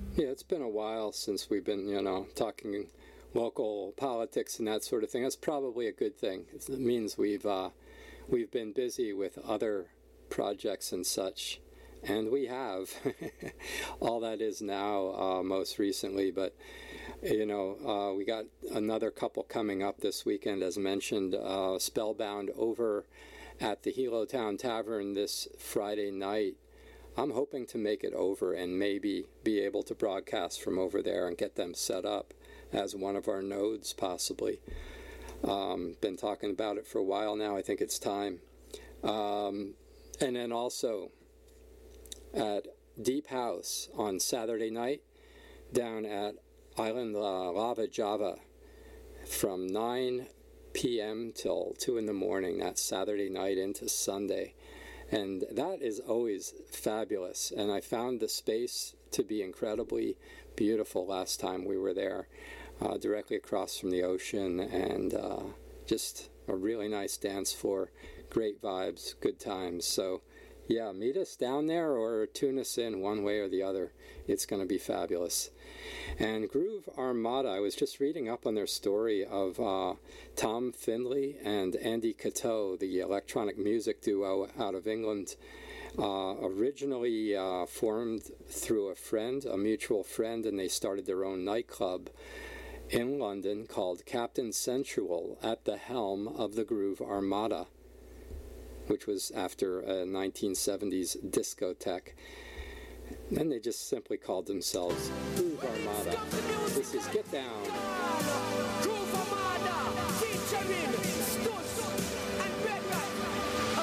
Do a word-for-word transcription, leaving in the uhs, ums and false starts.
Yeah, it's been a while since we've been, you know, talking local politics and that sort of thing. That's probably a good thing. It means we've uh, we've been busy with other projects and such, and we have. All that is now, uh, most recently, but you know, uh, we got another couple coming up this weekend, as mentioned. Uh, Spellbound over at the Hilo Town Tavern this Friday night. I'm hoping to make it over and maybe be able to broadcast from over there and get them set up as one of our nodes, possibly. Um, been talking about it for a while now. I think it's time. Um, and then also at Deep House on Saturday night down at Island uh, Lava Java from nine p.m. till two in the morning. That's Saturday night into Sunday. And that is always fabulous. And I found the space to be incredibly beautiful last time we were there, uh, directly across from the ocean, and uh, just a really nice dance floor, great vibes, good times. So yeah, meet us down there or tune us in one way or the other. It's going to be fabulous. And Groove Armada, I was just reading up on their story of uh, Tom Findlay and Andy Cateau, the electronic music duo out of England, uh, originally uh, formed through a friend, a mutual friend, and they started their own nightclub in London called Captain Sensual at the helm of the Groove Armada, which was after a nineteen seventies discotheque. Then they just simply called themselves Groove Armada. This is Get Down.